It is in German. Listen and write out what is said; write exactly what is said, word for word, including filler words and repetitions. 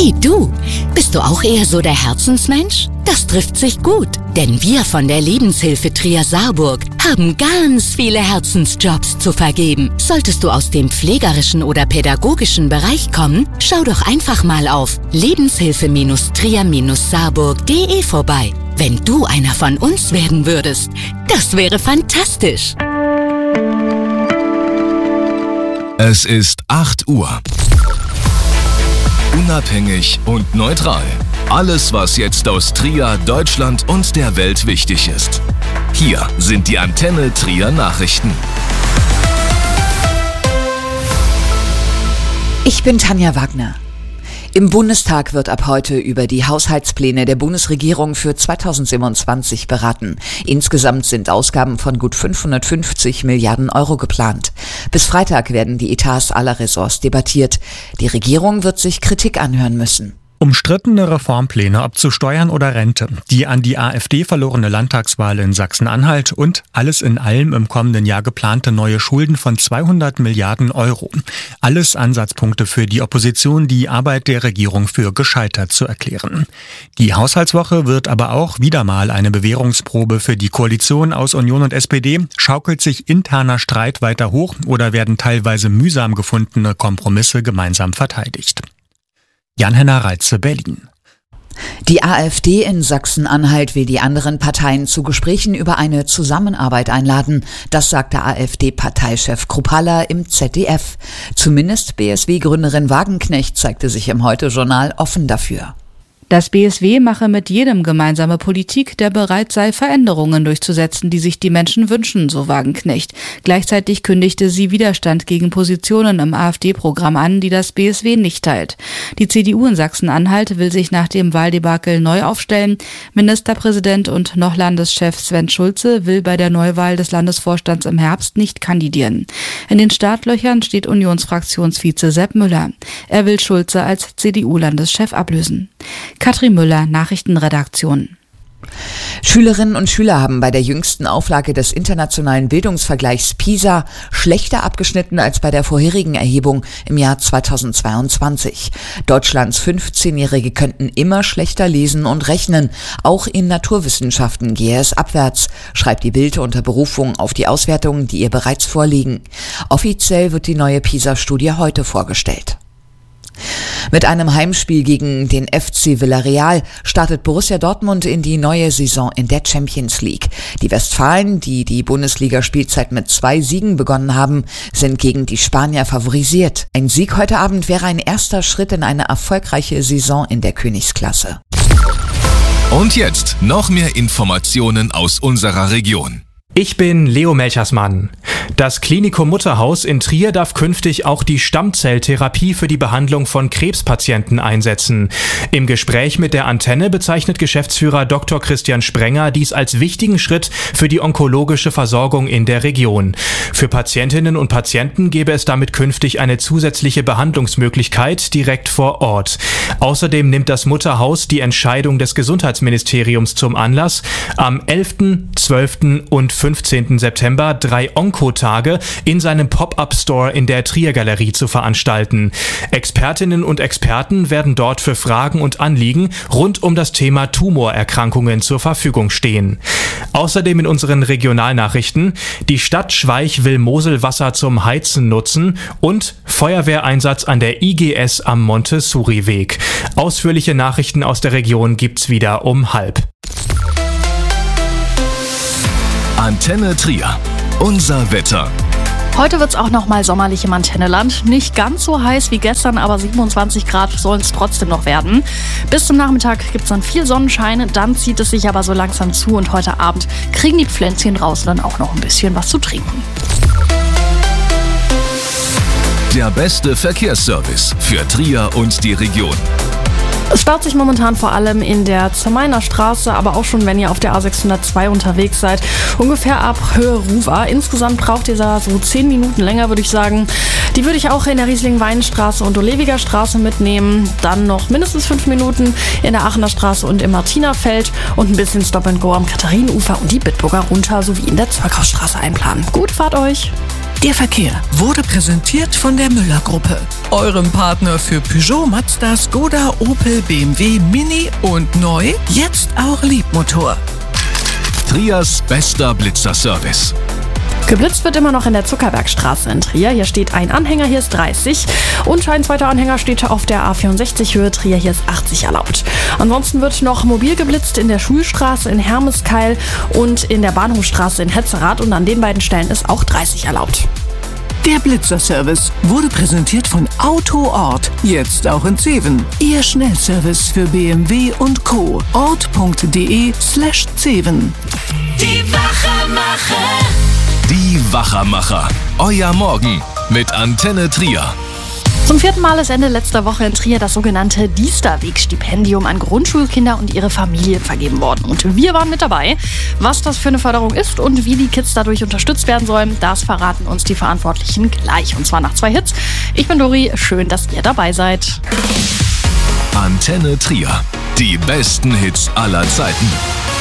Hey du, bist du auch eher so der Herzensmensch? Das trifft sich gut, denn wir von der Lebenshilfe Trier-Saarburg haben ganz viele Herzensjobs zu vergeben. Solltest du aus dem pflegerischen oder pädagogischen Bereich kommen, schau doch einfach mal auf lebenshilfe Trier Saarburg punkt de vorbei. Wenn du einer von uns werden würdest, das wäre fantastisch. Es ist acht Uhr. Unabhängig und neutral. Alles, was jetzt aus Trier, Deutschland und der Welt wichtig ist. Hier sind die Antenne Trier Nachrichten. Ich bin Tanja Wagner. Im Bundestag wird ab heute über die Haushaltspläne der Bundesregierung für zweitausendsiebenundzwanzig beraten. Insgesamt sind Ausgaben von gut fünfhundertfünfzig Milliarden Euro geplant. Bis Freitag werden die Etats aller Ressorts debattiert. Die Regierung wird sich Kritik anhören müssen. Umstrittene Reformpläne, ob zu Steuern oder Rente, die an die AfD verlorene Landtagswahl in Sachsen-Anhalt und alles in allem im kommenden Jahr geplante neue Schulden von zweihundert Milliarden Euro. Alles Ansatzpunkte für die Opposition, die Arbeit der Regierung für gescheitert zu erklären. Die Haushaltswoche wird aber auch wieder mal eine Bewährungsprobe für die Koalition aus Union und S P D. Schaukelt sich interner Streit weiter hoch oder werden teilweise mühsam gefundene Kompromisse gemeinsam verteidigt? Jan-Henner Reitze, Berlin. Die AfD in Sachsen-Anhalt will die anderen Parteien zu Gesprächen über eine Zusammenarbeit einladen. Das sagte AfD-Parteichef Kruppalla im Z D F. Zumindest B S W-Gründerin Wagenknecht zeigte sich im Heute-Journal offen dafür. Das B S W mache mit jedem gemeinsame Politik, der bereit sei, Veränderungen durchzusetzen, die sich die Menschen wünschen, so Wagenknecht. Gleichzeitig kündigte sie Widerstand gegen Positionen im AfD-Programm an, die das B S W nicht teilt. Die C D U in Sachsen-Anhalt will sich nach dem Wahldebakel neu aufstellen. Ministerpräsident und noch Landeschef Sven Schulze will bei der Neuwahl des Landesvorstands im Herbst nicht kandidieren. In den Startlöchern steht Unionsfraktionsvize Sepp Müller. Er will Schulze als C D U-Landeschef ablösen. Katrin Müller, Nachrichtenredaktion. Schülerinnen und Schüler haben bei der jüngsten Auflage des internationalen Bildungsvergleichs PISA schlechter abgeschnitten als bei der vorherigen Erhebung im Jahr zweitausendzweiundzwanzig. Deutschlands fünfzehnjährige könnten immer schlechter lesen und rechnen. Auch in Naturwissenschaften gehe es abwärts, schreibt die Bild unter Berufung auf die Auswertungen, die ihr bereits vorliegen. Offiziell wird die neue PISA-Studie heute vorgestellt. Mit einem Heimspiel gegen den F C Villarreal startet Borussia Dortmund in die neue Saison in der Champions League. Die Westfalen, die die Bundesliga-Spielzeit mit zwei Siegen begonnen haben, sind gegen die Spanier favorisiert. Ein Sieg heute Abend wäre ein erster Schritt in eine erfolgreiche Saison in der Königsklasse. Und jetzt noch mehr Informationen aus unserer Region. Ich bin Leo Melchersmann. Das Klinikum Mutterhaus in Trier darf künftig auch die Stammzelltherapie für die Behandlung von Krebspatienten einsetzen. Im Gespräch mit der Antenne bezeichnet Geschäftsführer Doktor Christian Sprenger dies als wichtigen Schritt für die onkologische Versorgung in der Region. Für Patientinnen und Patienten gäbe es damit künftig eine zusätzliche Behandlungsmöglichkeit direkt vor Ort. Außerdem nimmt das Mutterhaus die Entscheidung des Gesundheitsministeriums zum Anlass, am elften, zwölften und fünfzehnten September drei Onkotage in seinem Pop-up-Store in der Trier-Galerie zu veranstalten. Expertinnen und Experten werden dort für Fragen und Anliegen rund um das Thema Tumorerkrankungen zur Verfügung stehen. Außerdem in unseren Regionalnachrichten: Die Stadt Schweich will Moselwasser zum Heizen nutzen und Feuerwehreinsatz an der I G S am Montessori-Weg. Ausführliche Nachrichten aus der Region gibt's wieder um halb. Antenne Trier. Unser Wetter. Heute wird es auch noch mal sommerlich im Antenneland. Nicht ganz so heiß wie gestern, aber siebenundzwanzig Grad sollen es trotzdem noch werden. Bis zum Nachmittag gibt es dann viel Sonnenschein, dann zieht es sich aber so langsam zu und heute Abend kriegen die Pflänzchen draußen dann auch noch ein bisschen was zu trinken. Der beste Verkehrsservice für Trier und die Region. Es staut sich momentan vor allem in der Zermainer Straße, aber auch schon, wenn ihr auf der A sechshundertzwei unterwegs seid, ungefähr ab Höhe Ruwer. Insgesamt braucht ihr da so zehn Minuten länger, würde ich sagen. Die würde ich auch in der Riesling-Weinstraße und Olewiger Straße mitnehmen. Dann noch mindestens fünf Minuten in der Aachener Straße und im Martinerfeld und ein bisschen Stop-and-Go am Katharinenufer und die Bitburger runter sowie in der Zwerghausstraße einplanen. Gut, fahrt euch! Der Verkehr wurde präsentiert von der Müller-Gruppe, eurem Partner für Peugeot, Mazda, Skoda, Opel, B M W, Mini und neu, jetzt auch Liebmotor. Trias bester Blitzerservice. Geblitzt wird immer noch in der Zuckerbergstraße in Trier. Hier steht ein Anhänger, hier ist dreißig. Und ein zweiter Anhänger steht auf der A vierundsechzig Höhe Trier, hier ist achtzig erlaubt. Ansonsten wird noch mobil geblitzt in der Schulstraße in Hermeskeil und in der Bahnhofstraße in Hetzerath. Und an den beiden Stellen ist auch dreißig erlaubt. Der Blitzerservice wurde präsentiert von Autoort, jetzt auch in Zeven. Ihr Schnellservice für B M W und Co. ort.de slash Zeven. Die Wachermacher. Die Wachermacher. Euer Morgen mit Antenne Trier. Zum vierten Mal ist Ende letzter Woche in Trier das sogenannte Diesterweg-Stipendium an Grundschulkinder und ihre Familien vergeben worden. Und wir waren mit dabei. Was das für eine Förderung ist und wie die Kids dadurch unterstützt werden sollen, das verraten uns die Verantwortlichen gleich. Und zwar nach zwei Hits. Ich bin Dori, schön, dass ihr dabei seid. Antenne Trier. Die besten Hits aller Zeiten.